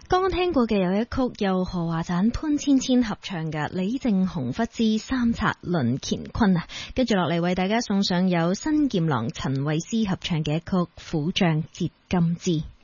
剛剛聽過嘅有一曲由何華盞、潘芊芊合唱嘅李靖洪忽之三策論乾坤啊，跟住落嚟為大家送上有新劍郎陳慧思合唱嘅一曲虎將折金枝。